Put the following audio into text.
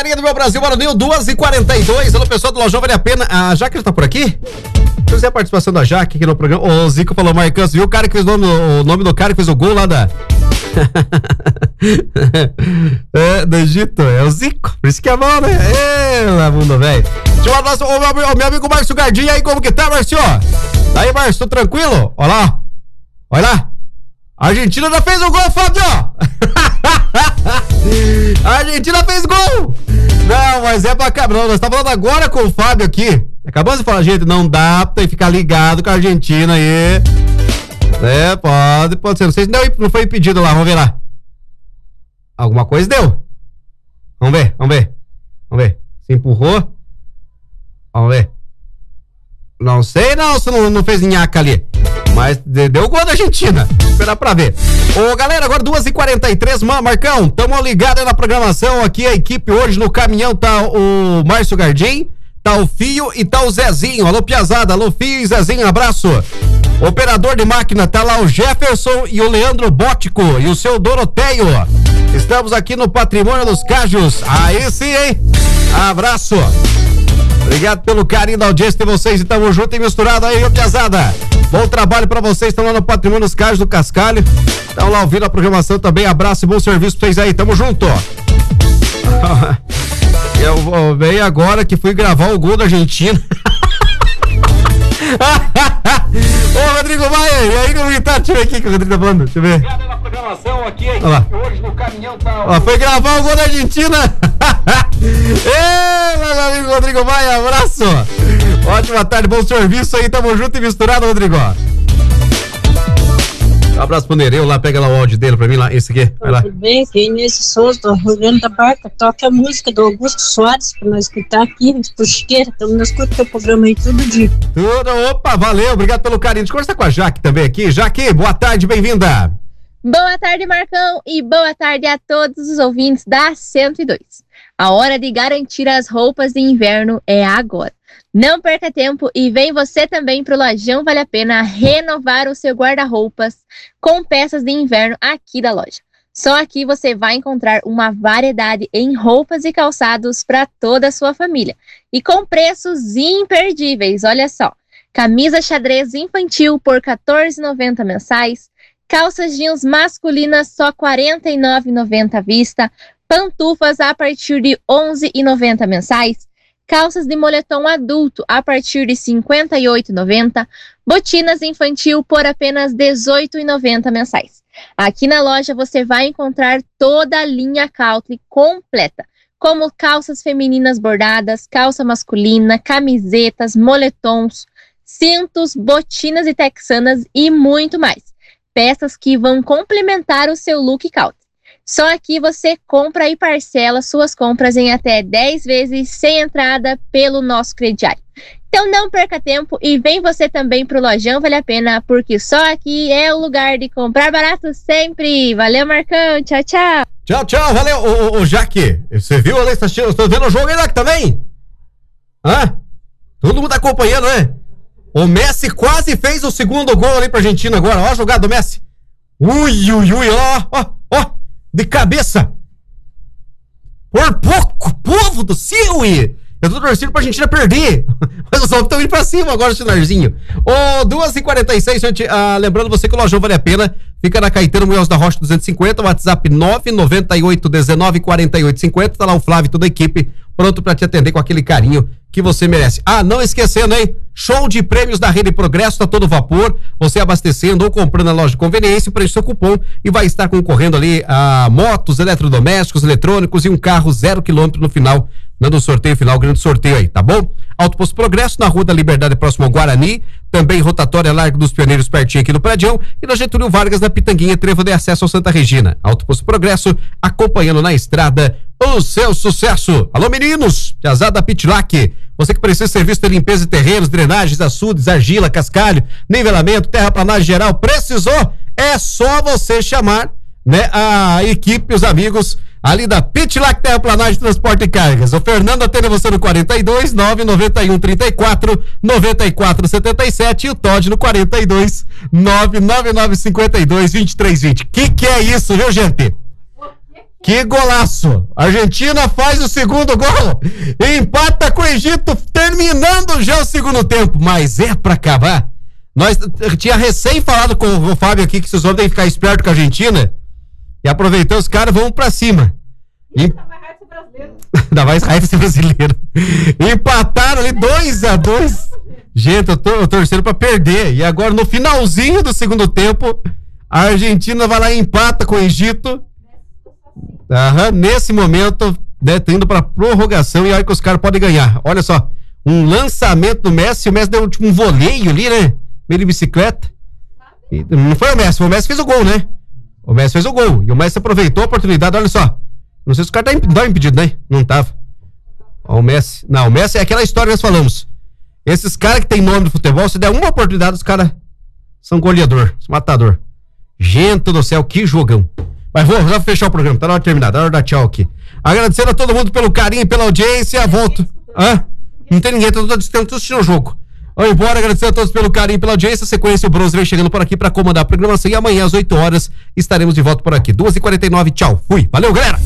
carinha do meu Brasil, Maranhão, 2h42. Alô, pessoal do Lojão Vale a Pena. A Jaque já tá por aqui? Deixa eu ver a participação da Jaque aqui no programa. O Zico falou, Marcão, viu o cara que fez o nome do cara que fez o gol lá da... do Egito, é o Zico, por isso que é bom, né? Mundo velho. Deixa eu abraço, meu amigo Márcio Gardinho aí, como que tá, Márcio? Aí, Márcio, tô tranquilo? Olha lá, olha lá. A Argentina já fez o gol, Fábio! A Argentina fez gol! Não, mas é pra acabar. Nós estamos falando agora com o Fábio aqui. Acabamos de falar, gente, não dá pra ficar ligado com a Argentina aí. Pode ser. Não sei se não foi impedido lá, vamos ver lá. Alguma coisa deu. Vamos ver. Se empurrou. Vamos ver. Não sei não se não fez nhaca ali. Mas deu gol da Argentina. Esperar pra ver. Ô, galera, agora 2h43, Marcão, tamo ligado aí na programação aqui, a equipe hoje no caminhão tá o Márcio Gardim, tá o Fio e tá o Zezinho. Alô, piazada, alô, Fio e Zezinho, abraço. Operador de máquina, tá lá o Jefferson e o Leandro Bótico e o seu Doroteio. Estamos aqui no Patrimônio dos Cajos. Aí sim, hein? Abraço. Obrigado pelo carinho da audiência de vocês e tamo junto e misturado aí, ô piazada. Bom trabalho pra vocês, estão lá no Patrimônio dos Cajos do Cascalho. Estão lá ouvindo a programação também. Abraço e bom serviço pra vocês aí, tamo junto. Eu veio agora que fui gravar o gol da Argentina. Ô, Rodrigo Maia, e aí, como que tá? Deixa eu ver aqui que o Rodrigo tá falando, deixa eu ver. Na programação aqui, hoje no caminhão tá... foi gravar o gol da Argentina. Ei, meu amigo Rodrigo Maia, abraço. Ótima tarde, bom serviço aí, tamo junto e misturado, Rodrigo. Um abraço pro Nereu lá, pega lá o áudio dele pra mim lá, esse aqui, vai lá. Tudo bem, aqui é Inês Souza, do Rio Grande da Barca, toca a música do Augusto Soares pra nós escutar aqui, por Chiqueira, estamos nós escutando o programa aí todo dia. Opa, valeu, obrigado pelo carinho. Deixa eu conversar com a Jaque também aqui. Jaque, boa tarde, bem-vinda. Boa tarde, Marcão, e boa tarde a todos os ouvintes da 102. A hora de garantir as roupas de inverno é agora. Não perca tempo e vem você também pro Lojão Vale a Pena renovar o seu guarda-roupas com peças de inverno aqui da loja. Só aqui você vai encontrar uma variedade em roupas e calçados para toda a sua família. E com preços imperdíveis, olha só. Camisa xadrez infantil por R$ 14,90 mensais. Calças jeans masculinas só R$ 49,90 à vista. Pantufas a partir de R$ 11,90 mensais. Calças de moletom adulto a partir de R$ 58,90. Botinas infantil por apenas R$ 18,90 mensais. Aqui na loja você vai encontrar toda a linha Cautli completa, como calças femininas bordadas, calça masculina, camisetas, moletons, cintos, botinas e texanas e muito mais. Peças que vão complementar o seu look Cautli. Só aqui você compra e parcela suas compras em até 10 vezes sem entrada pelo nosso crediário. Então não perca tempo e vem você também pro Lojão Vale a Pena, porque só aqui é o lugar de comprar barato sempre. Valeu, Marcão. Tchau, tchau. Tchau, tchau. Valeu. Ô, Jaque, você viu ali? Estou vendo o jogo aí, Jaque, também? Hã? Todo mundo acompanhando, né? O Messi quase fez o segundo gol ali pra Argentina agora. Ó a jogada do Messi. Ui, ó. De cabeça. Por pouco, povo do céu. Eu tô torcendo pra Argentina perder. Mas os homens estão indo pra cima agora, Chinarzinho. 2h46, gente. Lembrando você que o Lojão Vale a Pena fica na Caetano Munhoz da Rocha 250, WhatsApp 998194850. Tá lá o Flávio e toda a equipe pronto pra te atender com aquele carinho que você merece. Não esquecendo, hein? Show de prêmios da Rede Progresso, tá todo vapor. Você abastecendo ou comprando na loja de conveniência, preenche seu cupom e vai estar concorrendo ali a motos, eletrodomésticos, eletrônicos e um carro 0 km no final, dando o sorteio final, grande sorteio aí, tá bom? Auto Posto Progresso, na Rua da Liberdade, próximo ao Guarani, também rotatória Largo dos Pioneiros, pertinho aqui no Pradião, e na Getúlio Vargas, na Pitanguinha, trevo de acesso ao Santa Regina. Auto Posto Progresso, acompanhando na estrada o seu sucesso. Alô, meninos, Piazada Pitlac, você que precisa de serviço de limpeza de terrenos, drenagens, açudes, argila, cascalho, nivelamento, terraplanagem geral, precisou? É só você chamar, né, a equipe, os amigos ali da Pitlac Terraplanagem, Transporte e Cargas. O Fernando atende você no 42 991 34 94 77 e o Todd no 42 999 52 23 20. Que é isso, viu, gente? Que golaço! A Argentina faz o segundo gol, empata com o Egito, terminando já o segundo tempo, mas é pra acabar. Nós tinha recém falado com o Fábio aqui que vocês vão ter que ficar esperto com a Argentina, e aproveitando os caras, vamos pra cima. Ainda mais raiva ser brasileiro. Empataram ali 2-2. Gente, eu tô torcendo pra perder, e agora no finalzinho do segundo tempo, a Argentina vai lá e empata com o Egito. Nesse momento, né, tá indo pra prorrogação e aí que os caras podem ganhar. Olha só, um lançamento do Messi, o Messi deu tipo um voleio ali, né? Meio de bicicleta. E não foi o Messi fez o gol, né? O Messi fez o gol e o Messi aproveitou a oportunidade, olha só. Não sei se o cara tá impedido, né? Não tava. Ó, o Messi. Não, o Messi é aquela história que nós falamos. Esses caras que tem nome de futebol, se der uma oportunidade, os caras são goleador, matador. Gente do céu, que jogão. Mas vou fechar o programa, tá na hora de terminar, tá na hora de dar tchau aqui. Agradecendo a todo mundo pelo carinho e pela audiência, volto. Não tem ninguém, tô assistindo o jogo. Vamos embora, agradecendo a todos pelo carinho e pela audiência. Sequência, o Bronze vem chegando por aqui pra comandar a programação e amanhã às 8 horas estaremos de volta por aqui. 2h49, tchau, fui, valeu galera!